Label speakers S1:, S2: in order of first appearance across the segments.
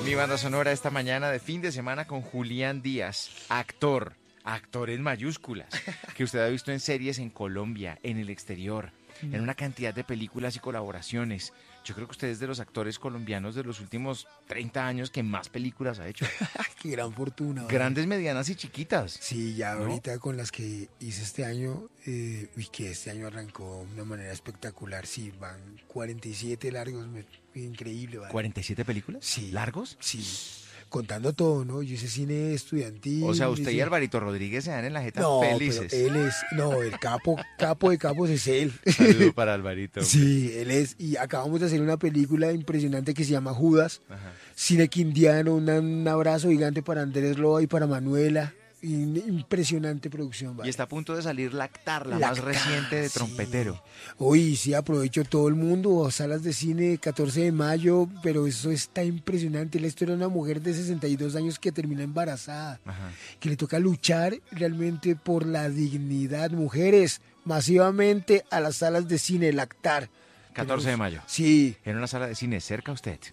S1: Mi banda sonora esta mañana de fin de semana con Julián Díaz, actor en mayúsculas, que usted ha visto en series en Colombia, en el exterior, en una cantidad de películas y colaboraciones. Yo creo que usted es de los actores colombianos de los últimos 30 años que más películas ha hecho.
S2: Qué gran fortuna.
S1: Grandes, medianas y chiquitas.
S2: Sí, ya
S1: ¿no?
S2: ahorita con las que hice este año, que este año arrancó de una manera espectacular. Sí, van 47 largos, increíble. ¿Vale?
S1: ¿47 películas?
S2: Sí.
S1: ¿Largos?
S2: Sí. Contando todo, ¿no? Yo hice cine estudiantil.
S1: O sea, usted y Alvarito Rodríguez se dan en la jeta
S2: no,
S1: felices.
S2: Pero él es, no, el capo de capos es él.
S1: Saludo para Alvarito. Hombre.
S2: Sí, él es, y acabamos de hacer una película impresionante que se llama Judas,
S1: Ajá.
S2: cine quindiano, un abrazo gigante para Andrés Loa y para Manuela. Impresionante producción. ¿Vale?
S1: Y está a punto de salir Lactar, la más reciente de Trompetero.
S2: Hoy sí, aprovecho todo el mundo, salas de cine 14 de mayo, pero eso está impresionante. La historia de una mujer de 62 años que termina embarazada,
S1: Ajá.
S2: que le toca luchar realmente por la dignidad. Mujeres, masivamente a las salas de cine, Lactar.
S1: 14 de mayo.
S2: Sí.
S1: En una sala de cine cerca a usted.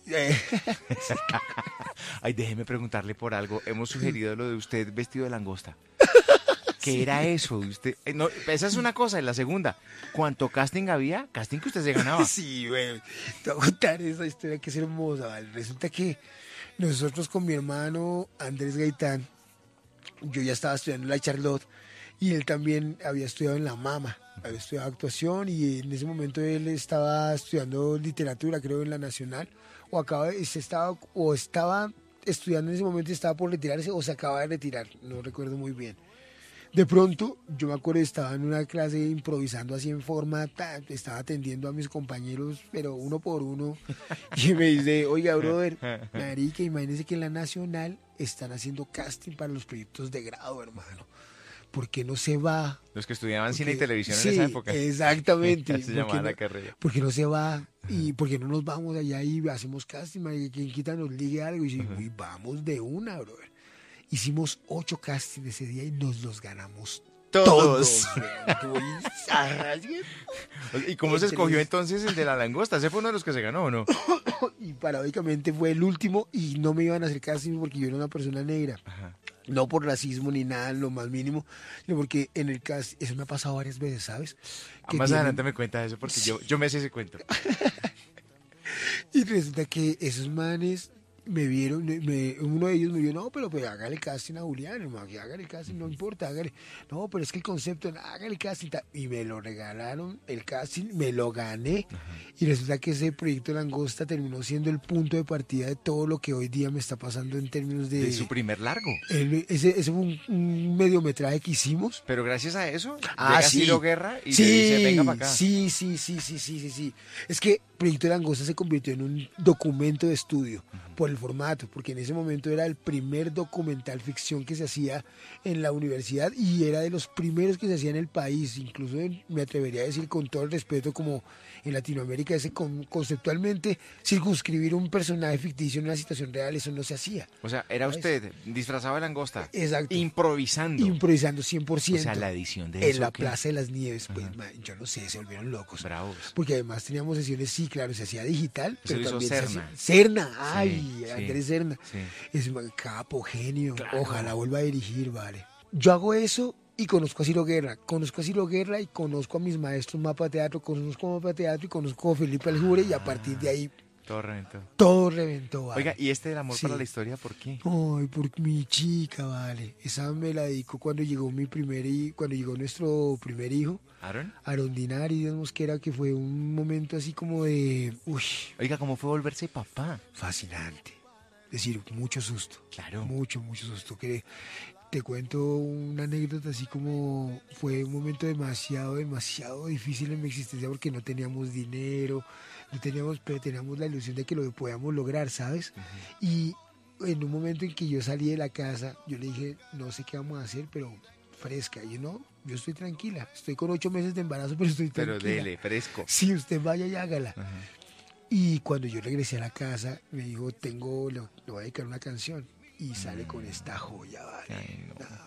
S1: Ay, déjeme preguntarle por algo. Hemos sugerido lo de usted vestido de langosta. ¿Qué
S2: Sí.
S1: era eso? Usted, no, esa es una cosa. Y la segunda, ¿cuánto casting había? Casting que usted se ganaba.
S2: Sí, güey. Te voy a contar esa historia que es hermosa, ¿vale? Resulta que nosotros con mi hermano Andrés Gaitán, yo ya estaba estudiando en la Charlotte y él también había estudiado en la Mama, había estudiado actuación y en ese momento él estaba estudiando literatura, creo, en la Nacional, o estaba estudiando en ese momento y estaba por retirarse o se acaba de retirar, no recuerdo muy bien. De pronto, yo me acuerdo, estaba en una clase improvisando así en forma, estaba atendiendo a mis compañeros, pero uno por uno, y me dice, oiga, brother, marica, imagínese que en la Nacional están haciendo casting para los proyectos de grado, hermano. ¿Por qué no se va?
S1: Los que estudiaban cine y
S2: Porque-
S1: televisión
S2: sí,
S1: en esa época.
S2: exactamente.
S1: Así se
S2: ¿Por qué
S1: llamaba
S2: no-
S1: la carrera.
S2: ¿Por qué no se va? ¿Y por qué no nos vamos allá y hacemos casting? Marica? ¿Quién quita nos ligue algo? Y dice, uy, vamos de una, brother. Hicimos 8 castings ese día y nos los ganamos
S1: Todos.
S2: weón.
S1: ¿Y cómo se escogió entonces el de la langosta? ¿Ese fue uno de los que se ganó o no?
S2: Y paradójicamente fue el último y no me iban a hacer casting porque yo era una persona negra.
S1: Ajá.
S2: No por racismo ni nada, lo más mínimo, sino porque en el casting, eso me ha pasado varias veces, ¿sabes? Que
S1: Más
S2: tienen-
S1: adelante me cuenta eso porque yo me sé ese cuento.
S2: Y resulta que esos manes me vieron, uno de ellos me vio, no, pero pues hágale casting a Julián, hermano, que hágale casting, no importa, hágale. No, pero es que el concepto, hágale casting. Y me lo regalaron, el casting, me lo gané. Y resulta que ese proyecto Langosta terminó siendo el punto de partida de todo lo que hoy día me está pasando en términos de...
S1: De su primer largo.
S2: Ese fue un mediometraje que hicimos.
S1: Pero gracias a eso,
S2: Ah,
S1: llega
S2: sí.
S1: Ciro Guerra y
S2: Sí,
S1: le dice, venga para acá.
S2: sí. Es que Proyecto Langosta se convirtió en un documento de estudio por el formato, porque en ese momento era el primer documental ficción que se hacía en la universidad y era de los primeros que se hacía en el país. Incluso me atrevería a decir con todo el respeto como en Latinoamérica, conceptualmente circunscribir un personaje ficticio en una situación real, eso no se hacía.
S1: O sea, era
S2: ¿Sabes?
S1: usted disfrazado de langosta.
S2: Exacto.
S1: Improvisando.
S2: Improvisando 100%.
S1: O sea, la edición de
S2: en
S1: eso.
S2: la
S1: ¿qué?
S2: Plaza de las Nieves, pues, yo no sé, se volvieron locos.
S1: Bravos.
S2: Porque además teníamos sesiones, sí, claro, se hacía digital,
S1: Eso
S2: pero
S1: lo hizo
S2: también
S1: Serna.
S2: se hacía... Serna, ay,
S1: sí,
S2: Andrés Serna.
S1: sí.
S2: Es un capo, genio,
S1: Claro.
S2: ojalá vuelva a dirigir, vale. Yo hago eso y conozco a Ciro Guerra, y conozco a mis maestros Mapa Teatro, y conozco a Felipe Aljure y a partir de ahí
S1: Todo reventó.
S2: todo reventó, vale.
S1: Oiga, ¿y este del amor
S2: Sí.
S1: para la historia por qué?
S2: Ay, por mi chica, vale. Esa me la dedico cuando llegó cuando llegó nuestro primer hijo,
S1: ¿Aaron?
S2: Aaron Dinari, digamos que fue un momento así como de, uy,
S1: Oiga, ¿cómo fue volverse papá?
S2: fascinante. Es decir, mucho susto.
S1: Claro.
S2: Mucho susto. Que te cuento una anécdota así como fue un momento demasiado difícil en mi existencia porque no teníamos dinero, pero teníamos la ilusión de que lo podíamos lograr, ¿sabes? Y en un momento en que yo salí de la casa, yo le dije, no sé qué vamos a hacer, pero fresca. Y no, yo estoy tranquila. Estoy con 8 meses de embarazo, pero estoy
S1: Pero
S2: tranquila.
S1: dele, fresco.
S2: Sí, usted vaya y hágala.
S1: Ajá.
S2: Y cuando yo regresé a la casa, me dijo, le voy a dedicar una canción. Y sale con esta joya, ¿vale?
S1: Ay, no.
S2: Un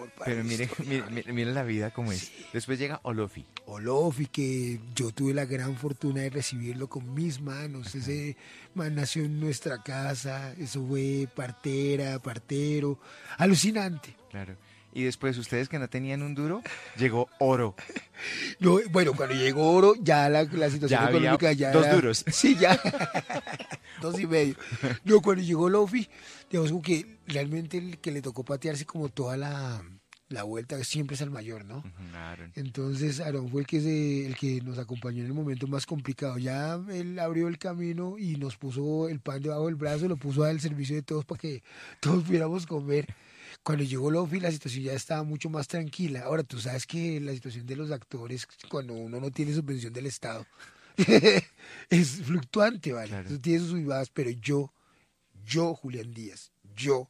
S2: amor para
S1: Pero
S2: la
S1: mire,
S2: historia,
S1: mire la vida como es.
S2: Sí.
S1: Después llega Olofi.
S2: Olofi, que yo tuve la gran fortuna de recibirlo con mis manos. Ese man nació en nuestra casa, eso fue partera, partero, alucinante.
S1: Claro. Y después, ustedes que no tenían un duro, llegó Oro.
S2: No, bueno, cuando llegó Oro, ya la situación
S1: Ya había
S2: económica ya
S1: dos
S2: era-
S1: duros.
S2: Sí, ya. 2,5. No, cuando llegó Lofi, digamos como que realmente el que le tocó patearse como toda la vuelta siempre es al mayor, ¿no?
S1: Ujú, Aaron.
S2: Entonces Aarón fue el que nos acompañó en el momento más complicado. Ya él abrió el camino y nos puso el pan debajo del brazo, lo puso al servicio de todos para que todos pudiéramos comer. Cuando llegó Lofi, la situación ya estaba mucho más tranquila. Ahora, tú sabes que la situación de los actores, cuando uno no tiene subvención del Estado, es fluctuante, ¿vale?
S1: Claro.
S2: Eso tiene sus subidas, pero yo, Julián Díaz, yo